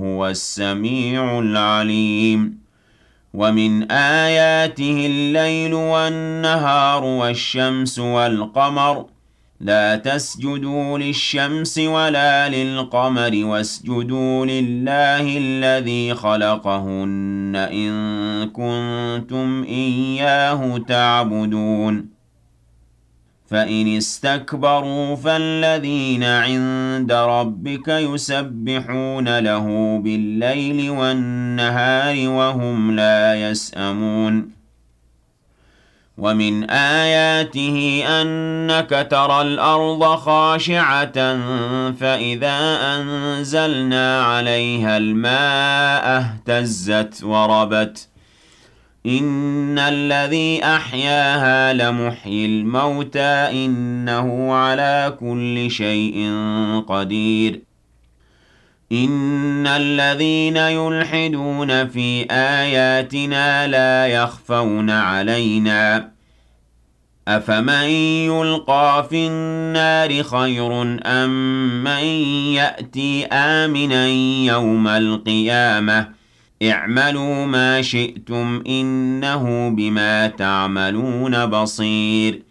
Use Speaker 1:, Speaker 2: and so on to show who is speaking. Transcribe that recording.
Speaker 1: هو السميع العليم ومن آياته الليل والنهار والشمس والقمر لا تسجدوا للشمس ولا للقمر واسجدوا لله الذي خلقهن إن كنتم إياه تعبدون فإن استكبروا فالذين عند ربك يسبحون له بالليل والنهار وهم لا يسأمون ومن آياته أنك ترى الأرض خاشعة فإذا أنزلنا عليها الماء اهتزت وربت إن الذي أحياها لمحيي الموتى إنه على كل شيء قدير إن الذين يلحدون في آياتنا لا يخفون علينا أفمن يلقى في النار خير أم من يأتي آمنا يوم القيامة اعملوا ما شئتم إنه بما تعملون بصير